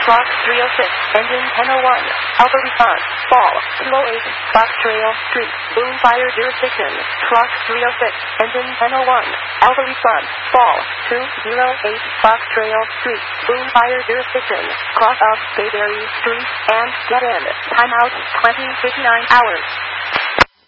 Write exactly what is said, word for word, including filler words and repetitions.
Clock three oh six, engine ten oh one, Alpha response, fall, two oh eight, Fox Trail, Street, Boom Fire jurisdiction, Clock three oh six, engine ten oh one, Alpha response, fall, two oh eight, Fox Trail, Street, Boom Fire jurisdiction, cross off Bayberry Street, and dead end, timeout, twenty fifty-nine hours.